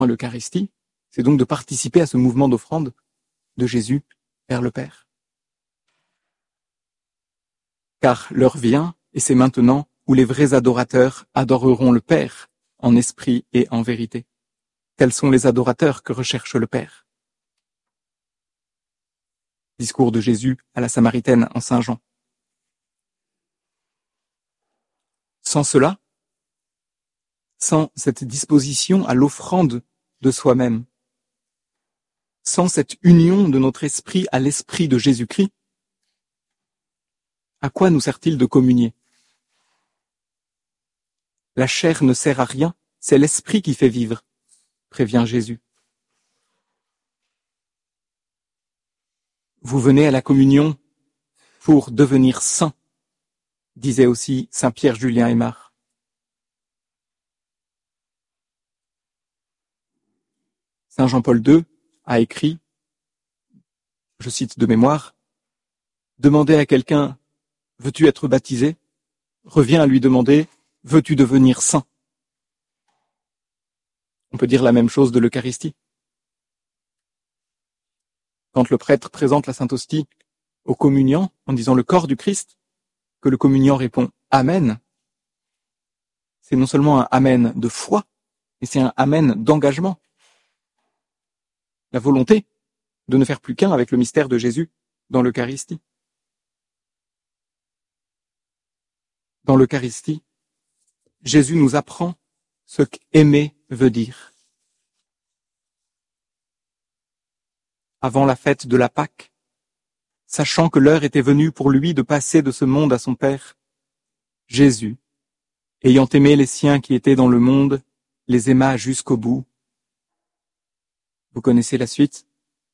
l'Eucharistie, c'est donc de participer à ce mouvement d'offrande de Jésus vers le Père. Car l'heure vient, et c'est maintenant, où les vrais adorateurs adoreront le Père en esprit et en vérité. Tels sont les adorateurs que recherche le Père. Discours de Jésus à la Samaritaine en Saint Jean. Sans cela, sans cette disposition à l'offrande de soi-même, sans cette union de notre esprit à l'esprit de Jésus-Christ, à quoi nous sert-il de communier? La chair ne sert à rien, c'est l'esprit qui fait vivre, prévient Jésus. Vous venez à la communion pour devenir saint, disait aussi saint Pierre Julien Aymar. Saint Jean-Paul II a écrit, je cite de mémoire, « Demander à quelqu'un « Veux-tu être baptisé ?» revient à lui demander « Veux-tu devenir saint ?» On peut dire la même chose de l'Eucharistie. Quand le prêtre présente la Sainte Hostie au communiant en disant le corps du Christ, que le communiant répond « Amen », c'est non seulement un « Amen » de foi, mais c'est un « Amen » d'engagement. La volonté de ne faire plus qu'un avec le mystère de Jésus dans l'Eucharistie. Dans l'Eucharistie, Jésus nous apprend ce qu'aimer veut dire. Avant la fête de la Pâque, sachant que l'heure était venue pour lui de passer de ce monde à son Père, Jésus, ayant aimé les siens qui étaient dans le monde, les aima jusqu'au bout. Vous connaissez la suite?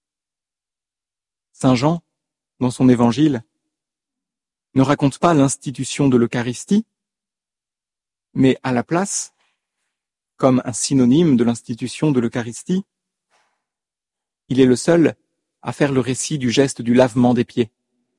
Saint Jean, dans son évangile, ne raconte pas l'institution de l'Eucharistie, mais à la place, comme un synonyme de l'institution de l'Eucharistie, il est le seul à faire le récit du geste du lavement des pieds.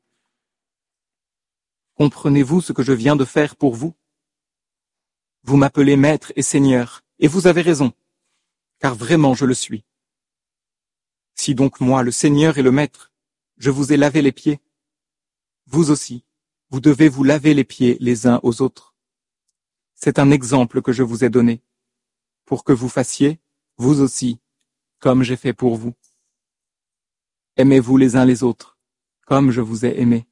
Comprenez-vous ce que je viens de faire pour vous? Vous m'appelez Maître et Seigneur, et vous avez raison, car vraiment je le suis. Si donc moi, le Seigneur et le Maître, je vous ai lavé les pieds, vous aussi, vous devez vous laver les pieds les uns aux autres. C'est un exemple que je vous ai donné, pour que vous fassiez, vous aussi, comme j'ai fait pour vous. Aimez-vous les uns les autres, comme je vous ai aimé.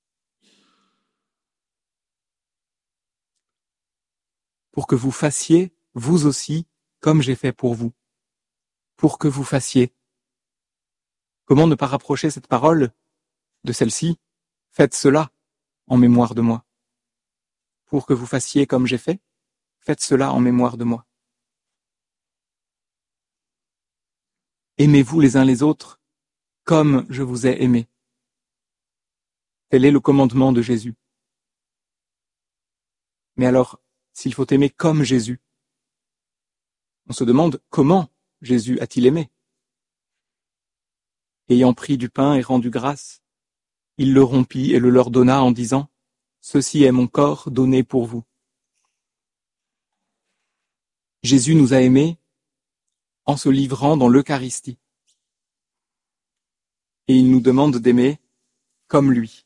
Pour que vous fassiez, vous aussi, comme j'ai fait pour vous. Pour que vous fassiez. Comment ne pas rapprocher cette parole de celle-ci? Faites cela en mémoire de moi. Pour que vous fassiez comme j'ai fait, faites cela en mémoire de moi. Aimez-vous les uns les autres, comme je vous ai aimé. Tel est le commandement de Jésus. Mais alors, s'il faut aimer comme Jésus, on se demande comment Jésus a-t-il aimé? Ayant pris du pain et rendu grâce, il le rompit et le leur donna en disant « Ceci est mon corps donné pour vous ». Jésus nous a aimés en se livrant dans l'Eucharistie. Et il nous demande d'aimer comme lui.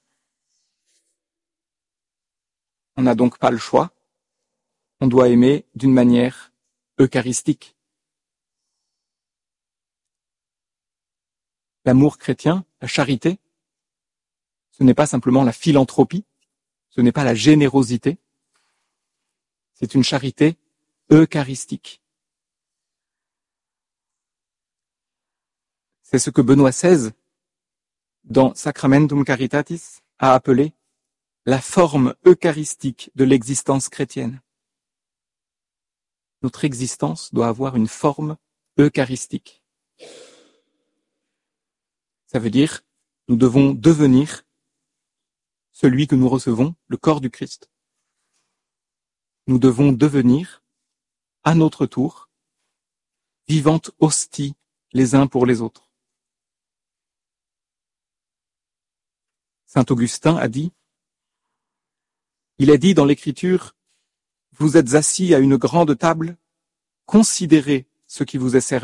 On n'a donc pas le choix. On doit aimer d'une manière eucharistique. L'amour chrétien, la charité, ce n'est pas simplement la philanthropie, ce n'est pas la générosité, c'est une charité eucharistique. C'est ce que Benoît XVI, dans Sacramentum Caritatis, a appelé la forme eucharistique de l'existence chrétienne. Notre existence doit avoir une forme eucharistique. Ça veut dire, nous devons devenir celui que nous recevons, le corps du Christ. Nous devons devenir, à notre tour, vivantes hosties les uns pour les autres. Saint Augustin a dit, il est dit dans l'Écriture, vous êtes assis à une grande table, considérez ce qui vous est servi.